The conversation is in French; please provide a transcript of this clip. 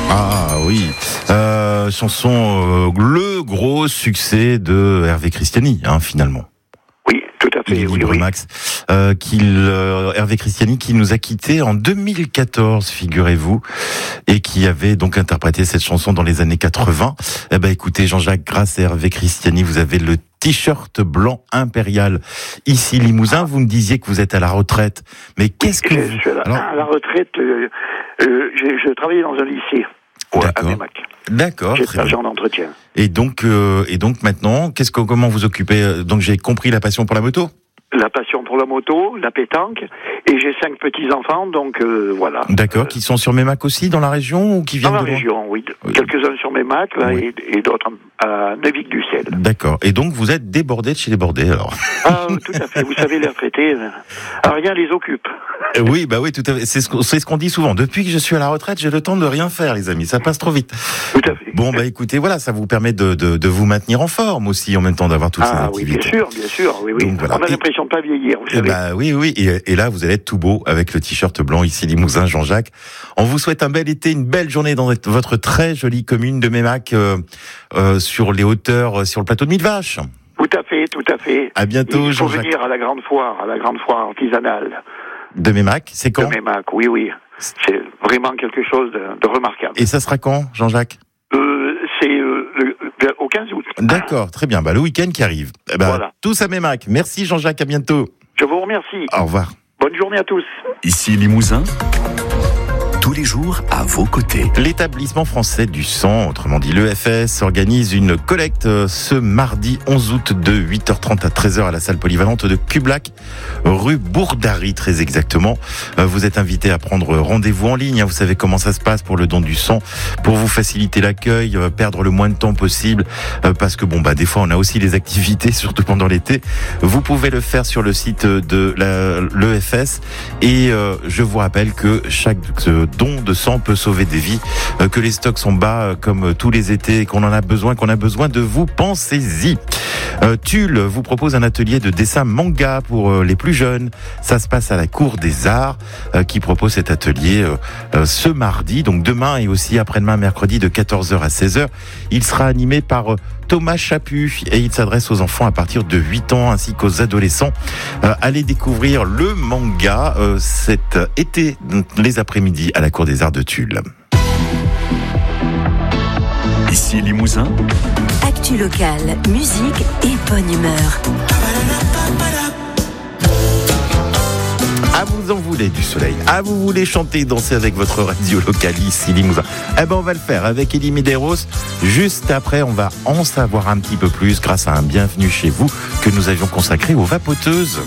Ah oui, chanson, le gros succès de Hervé Christiani, finalement. Oui, tout à fait. Oui. Max, Hervé Christiani qui nous a quittés en 2014, figurez-vous, et qui avait donc interprété cette chanson dans les années 80. Eh ben, écoutez, Jean-Jacques, grâce à Hervé Christiani, vous avez le t-shirt blanc impérial. Ici, Limousin, vous me disiez que vous êtes à la retraite. Mais qu'est-ce que vous... Je suis à la retraite, je travaillais dans un lycée. À Mémac. D'accord. J'étais agent d'entretien. Et donc maintenant, comment vous occupez? Donc j'ai compris la passion pour la moto. La passion pour la moto, la pétanque, et j'ai 5 petits-enfants, donc voilà. D'accord, qui sont sur Mémac aussi, dans la région, ou qui viennent dans la région, oui. Quelques-uns sur Mémac, là, oui. et d'autres à Neuvic-du-Ciel. D'accord, et donc vous êtes débordé de chez débordé, alors. Ah, tout à fait, vous savez, les retraités, rien les occupe. Oui, tout à fait, c'est ce qu'on dit souvent. Depuis que je suis à la retraite, j'ai le temps de rien faire, les amis, ça passe trop vite. Tout à fait. Bon, écoutez, voilà, ça vous permet de vous maintenir en forme aussi, en même temps d'avoir toutes ces activités. Oui, bien sûr, oui. Donc, voilà. On a l'impression de pas vieillir, vous savez. Oui, et là, vous allez être tout beau avec le t-shirt blanc ici, Limousin, Jean-Jacques. On vous souhaite un bel été, une belle journée dans votre très jolie commune de Mémac, sur les hauteurs, sur le plateau de Millevaches. Tout à fait. À bientôt, Jean-Jacques. Il faut venir à la grande foire artisanale. De Mémac, c'est quand? De Mémac, oui. C'est vraiment quelque chose de remarquable. Et ça sera quand, Jean-Jacques? C'est au 15 août. D'accord, très bien. Le week-end qui arrive. Voilà. Tous à Mémac. Merci, Jean-Jacques, à bientôt. Je vous remercie. Au revoir. Bonne journée à tous. Ici Limousin, tous les jours à vos côtés. L'établissement français du sang, autrement dit l'EFS, organise une collecte ce mardi 11 août de 8h30 à 13h à la salle polyvalente de Cublac, rue Bourdary très exactement. Vous êtes invité à prendre rendez-vous en ligne. Vous savez comment ça se passe pour le don du sang, pour vous faciliter l'accueil, perdre le moins de temps possible, parce que des fois on a aussi des activités, surtout pendant l'été. Vous pouvez le faire sur le site de l'EFS et je vous rappelle que chaque don de sang peut sauver des vies, que les stocks sont bas comme tous les étés, qu'on a besoin de vous, pensez-y. Tulle vous propose un atelier de dessin manga pour les plus jeunes. Ça se passe à la Cour des Arts qui propose cet atelier ce mardi, donc demain et aussi après-demain mercredi de 14h à 16h. Il sera animé par Thomas Chaput et il s'adresse aux enfants à partir de 8 ans ainsi qu'aux adolescents. Allez découvrir le manga cet été, les après-midi à la Cour des Arts de Tulle. Ici Limousin. Actu locale, musique et bonne humeur. Ah, vous en voulez du soleil. Ah, vous voulez chanter et danser avec votre radio locale ici Limousin. On va le faire avec Elie Medeiros. Juste après, on va en savoir un petit peu plus grâce à un bienvenue chez vous que nous avions consacré aux vapoteuses.